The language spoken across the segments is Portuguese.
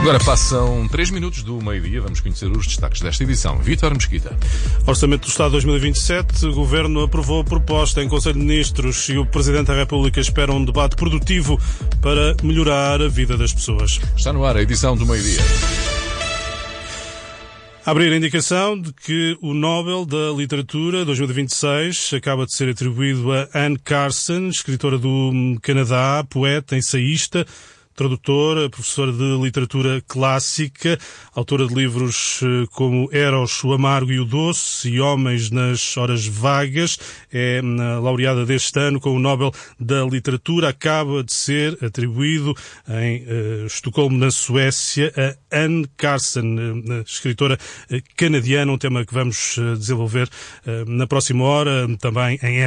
Agora passam 3 minutos do meio-dia. Vamos conhecer os destaques desta edição. Vítor Mesquita. Orçamento do Estado 2027. O Governo aprovou a proposta em Conselho de Ministros e o Presidente da República espera um debate produtivo para melhorar a vida das pessoas. Está no ar a edição do meio-dia. A abrir a indicação de que o Nobel da Literatura 2026 acaba de ser atribuído a Anne Carson, escritora do Canadá, poeta, ensaísta, tradutora, professora de literatura clássica, autora de livros como Eros, o Amargo e o Doce e Homens nas Horas Vagas. É laureada deste ano com o Nobel da Literatura. Acaba de ser atribuído em Estocolmo, na Suécia, a Anne Carson, escritora canadiana, um tema que vamos desenvolver na próxima hora, também em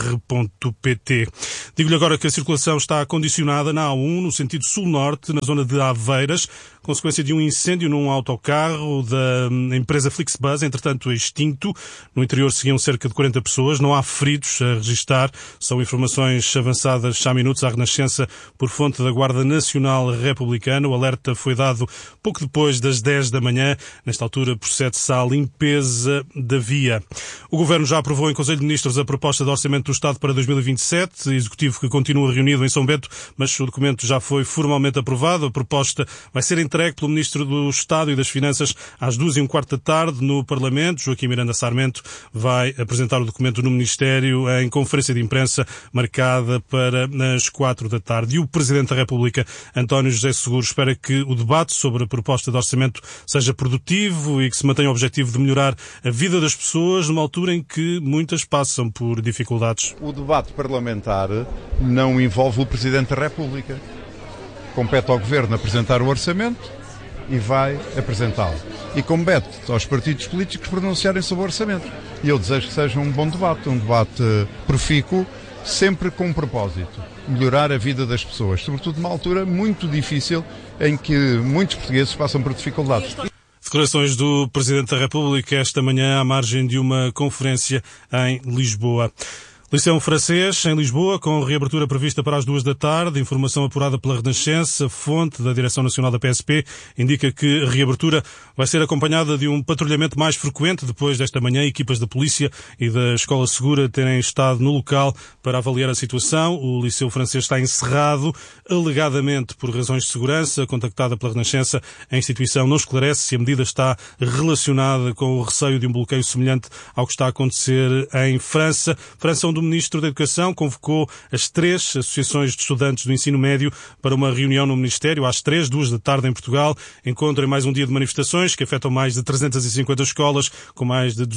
rr.pt. Digo-lhe agora que a circulação está condicionada na A1, no sentido sul-norte, na zona de Aveiras, consequência de um incêndio num autocarro da empresa Flixbus, entretanto extinto. No interior seguiam cerca de 40 pessoas, não há feridos a registar. São informações avançadas há minutos à Renascença por fonte da Guarda Nacional Republicana. O alerta foi dado pouco depois das 10 da manhã. Nesta altura procede-se à limpeza da via. O Governo já aprovou em Conselho de Ministros a proposta de Orçamento do Estado para 2027, executivo que continua reunido em São Bento, mas o documento já foi formalmente aprovado. A proposta vai ser entregue pelo Ministro do Estado e das Finanças às 2h15 da tarde no Parlamento. Joaquim Miranda Sarmento vai apresentar o documento no Ministério em conferência de imprensa marcada para as 4 da tarde. E o Presidente da República, António José Seguro, espera que o debate sobre a proposta de orçamento seja produtivo e que se mantenha o objetivo de melhorar a vida das pessoas numa altura em que muitas passam por dificuldades. O debate parlamentar não envolve o Presidente da República. Compete ao Governo apresentar o orçamento e vai apresentá-lo. E compete aos partidos políticos pronunciarem sobre o orçamento. E eu desejo que seja um bom debate, um debate profícuo, sempre com um propósito: melhorar a vida das pessoas, sobretudo numa altura muito difícil em que muitos portugueses passam por dificuldades. Declarações do Presidente da República esta manhã à margem de uma conferência em Lisboa. Liceu Francês, em Lisboa, com reabertura prevista para as 2 da tarde. Informação apurada pela Renascença, fonte da Direção Nacional da PSP, indica que a reabertura vai ser acompanhada de um patrulhamento mais frequente. Depois desta manhã, equipas da Polícia e da Escola Segura terem estado no local para avaliar a situação. O Liceu Francês está encerrado, alegadamente por razões de segurança. Contactada pela Renascença, a instituição não esclarece se a medida está relacionada com o receio de um bloqueio semelhante ao que está a acontecer em França. Onde o Ministro da Educação convocou as 3 associações de estudantes do ensino médio para uma reunião no Ministério às 3, 2 da tarde em Portugal. Encontro em mais um dia de manifestações que afetam mais de 350 escolas, com mais de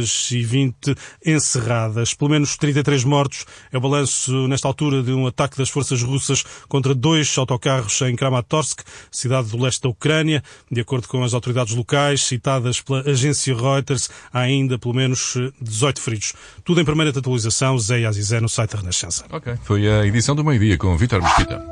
220 encerradas. Pelo menos 33 mortos é o balanço nesta altura de um ataque das forças russas contra 2 autocarros em Kramatorsk, cidade do leste da Ucrânia. De acordo com as autoridades locais, citadas pela agência Reuters, há ainda pelo menos 18 feridos. Tudo em permanente atualização. Zé Azizé no site da Renascença. Ok, foi a edição do meio-dia com Vítor Mesquita.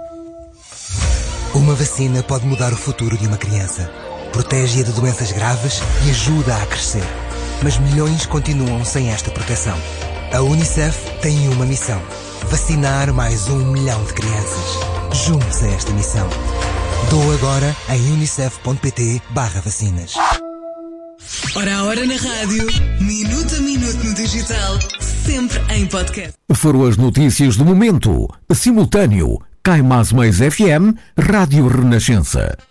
Uma vacina pode mudar o futuro de uma criança. Protege-a de doenças graves e ajuda a crescer. Mas milhões continuam sem esta proteção. A Unicef tem uma missão: vacinar mais 1 milhão de crianças. Junte-se a esta missão. Doa agora em unicef.pt/vacinas. Hora a hora na rádio, minuto a minuto no digital, sempre em podcast. Foram as notícias do momento. Simultâneo, Cai Mais FM, Rádio Renascença.